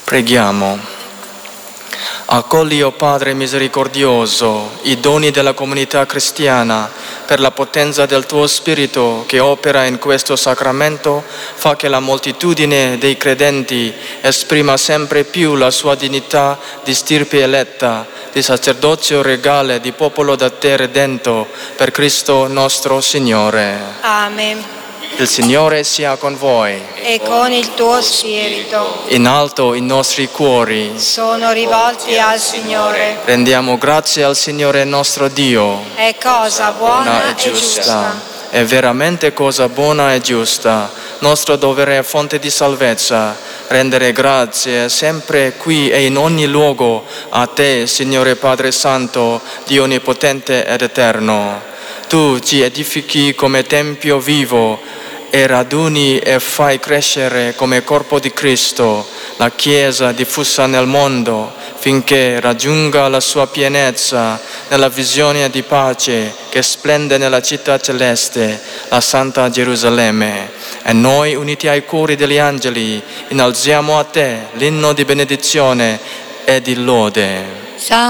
Preghiamo. Accogli, o Padre misericordioso, i doni della comunità cristiana per la potenza del tuo Spirito che opera in questo sacramento. Fa che la moltitudine dei credenti esprima sempre più la sua dignità di stirpe eletta, di sacerdozio regale, di popolo da te redento, per Cristo nostro Signore. Amen. Il Signore sia con voi. E con il tuo spirito. In alto i nostri cuori. Sono rivolti al Signore. Rendiamo grazie al Signore nostro Dio. È cosa buona e giusta. È veramente cosa buona e giusta. Nostro dovere e fonte di salvezza. Rendere grazie sempre qui e in ogni luogo a te, Signore Padre Santo, Dio onnipotente ed eterno. Tu ci edifichi come tempio vivo e raduni e fai crescere come corpo di Cristo la Chiesa diffusa nel mondo, finché raggiunga la sua pienezza nella visione di pace che splende nella città celeste, la Santa Gerusalemme. E noi, uniti ai cori degli angeli, innalziamo a te l'inno di benedizione e di lode.